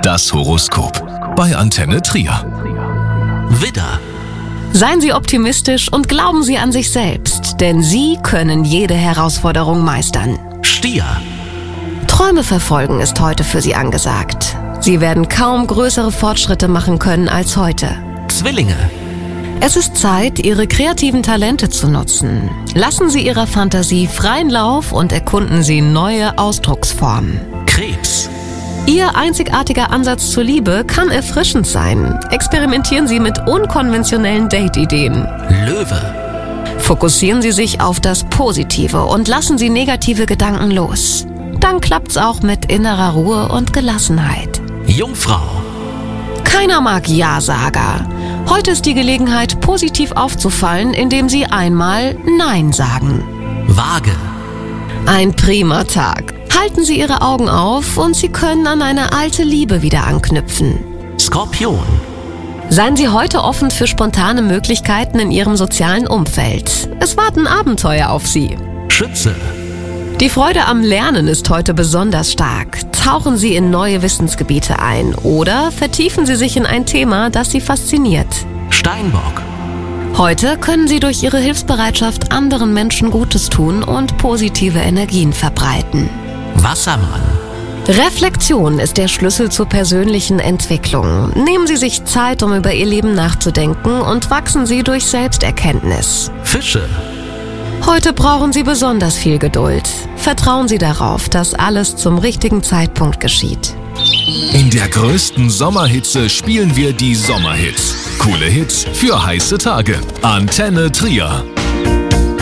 Das Horoskop bei Antenne Trier. Widder. Seien Sie optimistisch und glauben Sie an sich selbst, denn Sie können jede Herausforderung meistern. Stier. Träume verfolgen ist heute für Sie angesagt. Sie werden kaum größere Fortschritte machen können als heute. Zwillinge. Es ist Zeit, Ihre kreativen Talente zu nutzen. Lassen Sie Ihrer Fantasie freien Lauf und erkunden Sie neue Ausdrucksformen. Krebs. Ihr einzigartiger Ansatz zur Liebe kann erfrischend sein. Experimentieren Sie mit unkonventionellen Date-Ideen. Löwe. Fokussieren Sie sich auf das Positive und lassen Sie negative Gedanken los. Dann klappt's auch mit innerer Ruhe und Gelassenheit. Jungfrau. Keiner mag Ja-Sager. Heute ist die Gelegenheit, positiv aufzufallen, indem Sie einmal Nein sagen. Waage. Ein prima Tag. Halten Sie Ihre Augen auf und Sie können an eine alte Liebe wieder anknüpfen. Skorpion. Seien Sie heute offen für spontane Möglichkeiten in Ihrem sozialen Umfeld. Es warten Abenteuer auf Sie. Schütze. Die Freude am Lernen ist heute besonders stark. Tauchen Sie in neue Wissensgebiete ein oder vertiefen Sie sich in ein Thema, das Sie fasziniert. Steinbock. Heute können Sie durch Ihre Hilfsbereitschaft anderen Menschen Gutes tun und positive Energien verbreiten. Wassermann. Reflexion ist der Schlüssel zur persönlichen Entwicklung. Nehmen Sie sich Zeit, um über Ihr Leben nachzudenken und wachsen Sie durch Selbsterkenntnis. Fische. Heute brauchen Sie besonders viel Geduld. Vertrauen Sie darauf, dass alles zum richtigen Zeitpunkt geschieht. In der größten Sommerhitze spielen wir die Sommerhits. Coole Hits für heiße Tage. Antenne Trier.